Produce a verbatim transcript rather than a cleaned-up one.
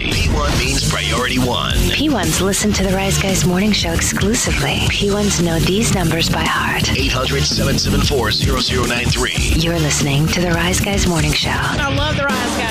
P one means Priority One. P ones listen to the Rise Guys Morning Show exclusively. P ones know these numbers by heart. eight hundred, seven seven four, zero zero nine three. You're listening to the Rise Guys Morning Show. I love the Rise Guys.